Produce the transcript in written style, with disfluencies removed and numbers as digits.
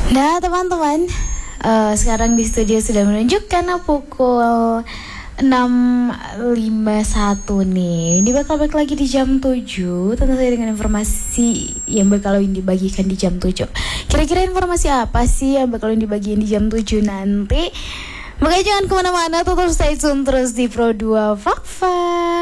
Nah teman-teman, sekarang di studio sudah menunjukkan pukul 6.51 nih. Ini bakal balik lagi di jam 7. Tentu saja dengan informasi yang bakal dibagikan di jam 7. Kira-kira informasi apa sih yang bakal dibagikan di jam 7 nanti? Makanya jangan kemana-mana, tetap stay tune terus di Pro 2 Fakfa.